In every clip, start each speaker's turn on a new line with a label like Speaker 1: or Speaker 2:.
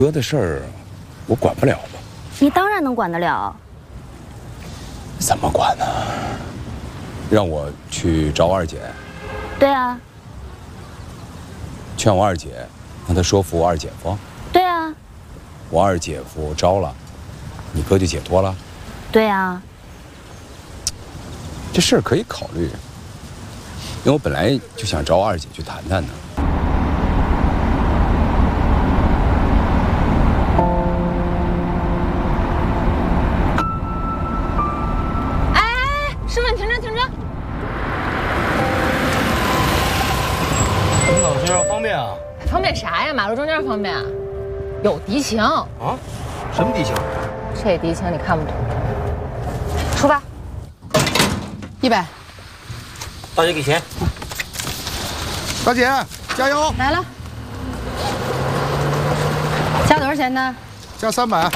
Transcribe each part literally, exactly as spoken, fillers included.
Speaker 1: 哥的事儿，我管不了吧？
Speaker 2: 你当然能管得了。
Speaker 1: 怎么管呢？让我去找我二姐。
Speaker 2: 对啊。
Speaker 1: 劝我二姐，让她说服我二姐夫。
Speaker 2: 对啊。
Speaker 1: 我二姐夫招了，你哥就解脱了。
Speaker 2: 对啊。
Speaker 1: 这事儿可以考虑，因为我本来就想找我二姐去谈谈呢。
Speaker 3: 哎，师傅，停车，停车！
Speaker 4: 你老这样方便啊？
Speaker 3: 方便啥呀？马路中间方便，有敌情啊？
Speaker 4: 什么敌情？
Speaker 3: 这敌情你看不懂。出发。
Speaker 5: 一百。
Speaker 4: 大姐给钱。
Speaker 6: 大姐，加油！
Speaker 5: 来了。加多少钱呢？
Speaker 6: 加三百。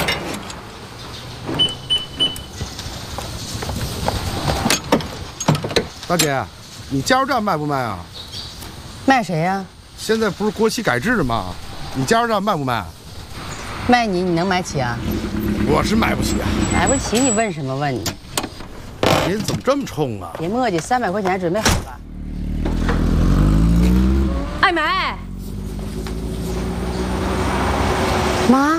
Speaker 6: 大姐，你加油站卖不卖啊？
Speaker 5: 卖谁呀？
Speaker 6: 现在不是国企改制吗？你加油站卖不卖？
Speaker 5: 卖你，你能买起啊？
Speaker 6: 我是买不起啊。
Speaker 5: 买不起，你问什么问你？
Speaker 6: 您怎么这么冲啊？
Speaker 5: 别磨叽，三百块钱准备好了。
Speaker 3: 爱买。
Speaker 5: 妈。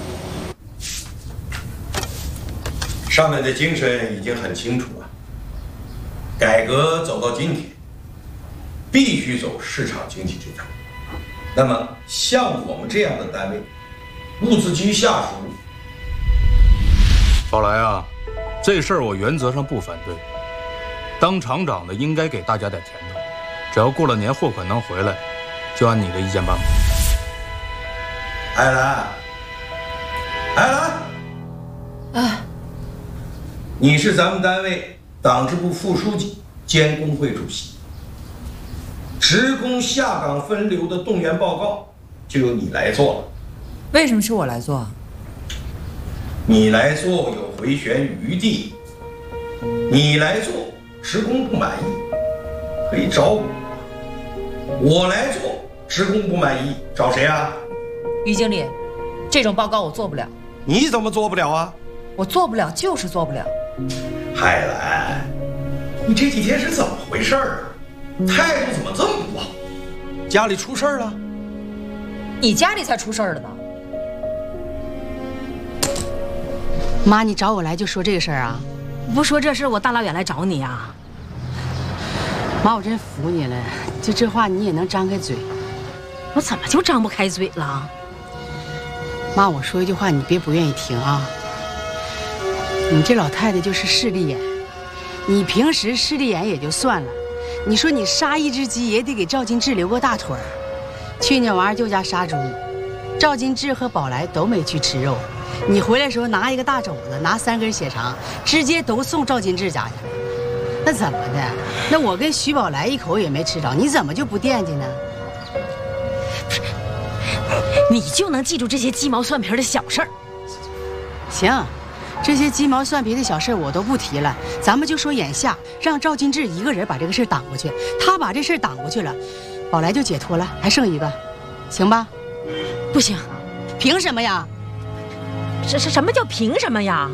Speaker 7: 上面的精神已经很清楚了。改革走到今天，必须走市场经济这条。那么，像我们这样的单位，物资居下属。
Speaker 4: 宝来啊，这事儿我原则上不反对。当厂长的应该给大家点甜头，只要过了年货款能回来，就按你的意见办吧。
Speaker 7: 艾兰，艾兰，
Speaker 5: 啊，
Speaker 7: 你是咱们单位党支部副书记兼工会主席，职工下岗分流的动员报告就由你来做了。
Speaker 8: 为什么是我来做？
Speaker 7: 你来做有回旋余地，你来做职工不满意可以找我，我来做职工不满意找谁啊？
Speaker 8: 于经理，这种报告我做不了。
Speaker 7: 你怎么做不了啊？
Speaker 8: 我做不了就是做不了。
Speaker 7: 海兰，你这几天是怎么回事啊？态度怎么这么不好？家里出事儿了？
Speaker 8: 你家里才出事儿了呢。
Speaker 5: 妈，你找我来就说这个事儿啊？
Speaker 9: 不说这事，我大老远来找你啊。
Speaker 5: 妈，我真服你了，就这话你也能张开嘴？
Speaker 9: 我怎么就张不开嘴了？
Speaker 5: 妈，我说一句话，你别不愿意听啊。你这老太太就是势利眼，你平时势利眼也就算了，你说你杀一只鸡也得给赵金志留个大腿儿。去年娃儿就家杀猪，赵金志和宝来都没去吃肉，你回来的时候拿一个大肘子，拿三根血肠，直接都送赵金志家去了。那怎么的？那我跟徐宝来一口也没吃着，你怎么就不惦记呢？
Speaker 9: 不是，你就能记住这些鸡毛蒜皮的小事儿？
Speaker 5: 行，这些鸡毛蒜皮的小事我都不提了，咱们就说眼下，让赵金志一个人把这个事挡过去，他把这事挡过去了，宝来就解脱了，还剩一个，行吧？
Speaker 9: 不行，
Speaker 5: 凭什么呀？
Speaker 9: 什什什么叫凭什么呀？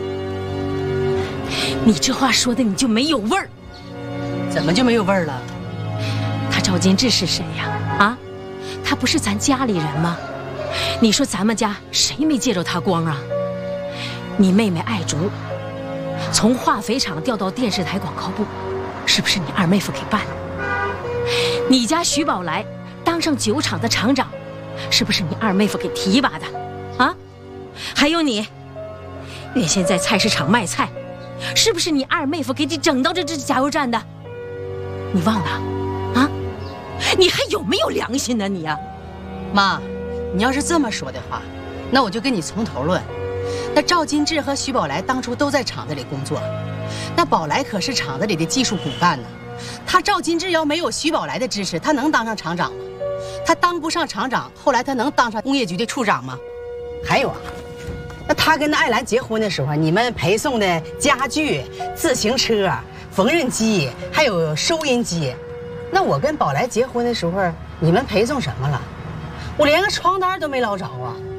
Speaker 9: 你这话说的你就没有味儿。
Speaker 5: 怎么就没有味儿了？
Speaker 9: 他赵金志是谁呀？啊，他不是咱家里人吗？你说咱们家谁没借着他光啊？你妹妹爱竹，从化肥厂调到电视台广告部，是不是你二妹夫给办的？你家徐宝来当上酒厂的厂长，是不是你二妹夫给提拔的？啊？还有你，原先在菜市场卖菜，是不是你二妹夫给你整到这这加油站的？你忘了？啊？你还有没有良心呢你啊？
Speaker 5: 妈，你要是这么说的话，那我就跟你从头论。那赵金志和徐宝来当初都在厂子里工作，那宝来可是厂子里的技术骨干呢。他赵金志要没有徐宝来的支持，他能当上厂长吗？他当不上厂长，后来他能当上工业局的处长吗？还有啊，那他跟那艾兰结婚的时候，你们陪送的家具、自行车、缝纫机，还有收音机，那我跟宝来结婚的时候，你们陪送什么了？我连个床单都没捞着啊！